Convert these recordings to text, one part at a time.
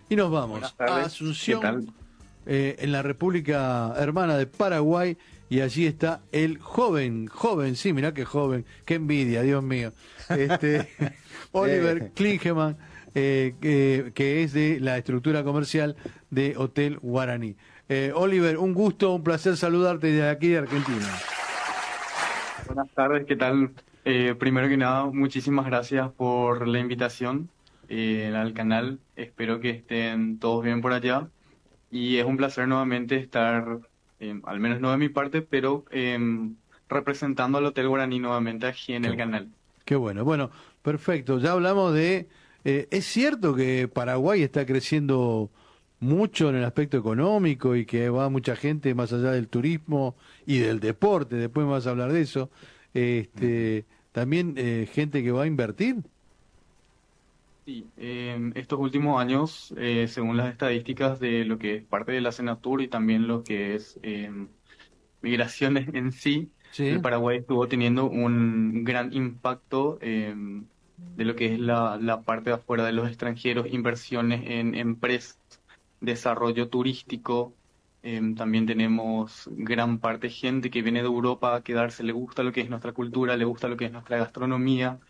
Y nos Buenas vamos a tardes. ¿Qué Asunción, tal? en la República Hermana de Paraguay, y allí está el joven, sí, mirá qué joven, qué envidia, Dios mío, Oliver Klingemann, que es de la estructura comercial de Hotel Guaraní. Oliver, un gusto, un placer saludarte desde aquí de Argentina. Buenas tardes, ¿qué tal? Primero que nada, muchísimas gracias por la invitación al canal. Espero que estén todos bien por allá. Y es un placer nuevamente estar, al menos no de mi parte, pero representando al Hotel Guaraní nuevamente aquí en Qué el bueno. canal. Qué bueno. Bueno, perfecto. Ya hablamos de... ¿es cierto que Paraguay está creciendo mucho en el aspecto económico y que va mucha gente más allá del turismo y del deporte? Después me vas a hablar de eso. También gente que va a invertir. Sí, estos últimos años, según las estadísticas de lo que es parte de la Senatur y también lo que es migraciones en sí, el Sí. Paraguay estuvo teniendo un gran impacto de lo que es la parte de afuera de los extranjeros, inversiones en empresas, desarrollo turístico. También tenemos gran parte de gente que viene de Europa a quedarse, le gusta lo que es nuestra cultura, le gusta lo que es nuestra gastronomía.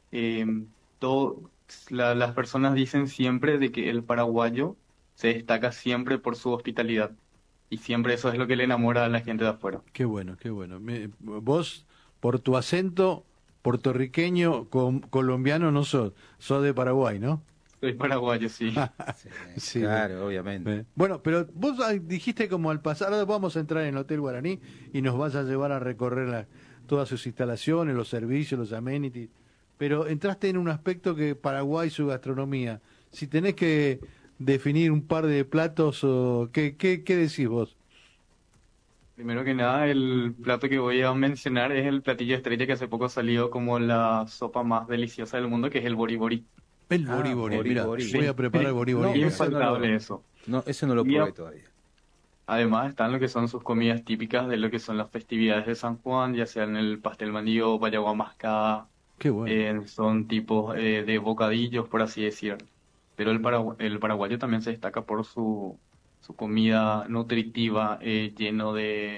Todo, las personas dicen siempre de que el paraguayo se destaca siempre por su hospitalidad. Y siempre eso es lo que le enamora a la gente de afuera. Qué bueno, qué bueno. Vos, por tu acento puertorriqueño, colombiano no sos, sos de Paraguay, ¿no? Soy paraguayo, sí. Sí, Sí, claro, obviamente. bueno, pero vos dijiste como al pasar, ahora vamos a entrar en el Hotel Guaraní y nos vas a llevar a recorrer todas sus instalaciones, los servicios, los amenities, pero entraste en un aspecto que Paraguay, su gastronomía, si tenés que definir un par de platos, ¿qué decís vos? Primero que nada, el plato que voy a mencionar es el platillo estrella que hace poco salió como la sopa más deliciosa del mundo, que es el bori bori. El Ah, bori, bori mira, bori. voy a Sí, preparar bori No, ese no lo, infaltable eso. no, ese no lo Y probé todavía. además están lo que son sus comidas típicas de lo que son las festividades de San Juan, ya sea en el pastel manío, bayagua mascada, Qué bueno. son tipos de bocadillos, por así decir. Pero el paraguayo también se destaca por su comida nutritiva, lleno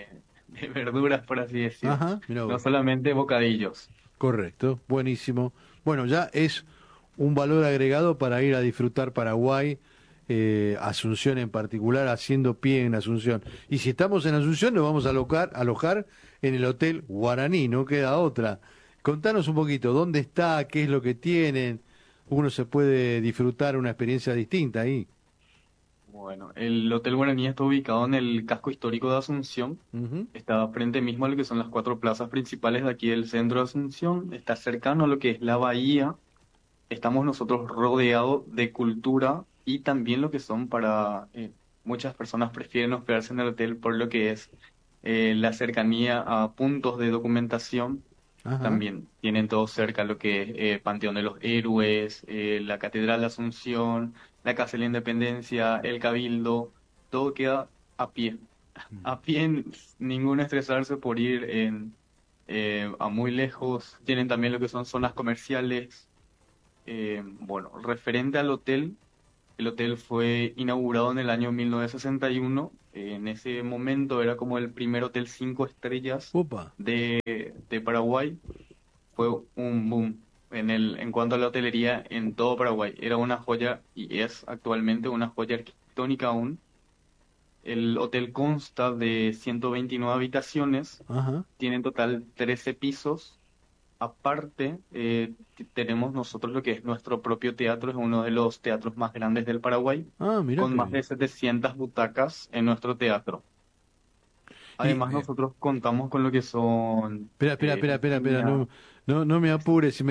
de verduras, por así decir. Ajá, mira No vos. solamente bocadillos. Correcto, buenísimo. Bueno, ya es un valor agregado para ir a disfrutar Paraguay, Asunción en particular, haciendo pie en Asunción. Y si estamos en Asunción, nos vamos a alojar en el Hotel Guaraní, no queda otra. Contanos un poquito, ¿dónde está? ¿Qué es lo que tienen? Uno se puede disfrutar una experiencia distinta ahí. Bueno, el Hotel Guaraní está ubicado en el casco histórico de Asunción. Ujú. Está frente mismo a lo que son las cuatro plazas principales de aquí del centro de Asunción. Está cercano a lo que es la bahía. Estamos nosotros rodeados de cultura y también lo que son para muchas personas prefieren hospedarse en el hotel por lo que es la cercanía a puntos de documentación. Ajá. También tienen todo cerca lo que es Panteón de los Héroes, la Catedral de Asunción, la Casa de la Independencia, el Cabildo, todo queda a pie. A pie, ninguno estresarse por ir a muy lejos. Tienen también lo que son zonas comerciales. Bueno, referente al hotel, el hotel fue inaugurado en el año 1961. En ese momento era como el primer hotel 5 estrellas Opa. de Paraguay. Fue un boom en cuanto a la hotelería en todo Paraguay. Era una joya y es actualmente una joya arquitectónica aún. El hotel consta de 129 habitaciones, Ajá. tiene en total 13 pisos. Aparte, tenemos nosotros lo que es nuestro propio teatro, es uno de los teatros más grandes del Paraguay, Ah, mira con qué más bien. de 700 butacas en nuestro teatro. Y, Además, nosotros contamos con lo que son espera, piscinas. no me apures.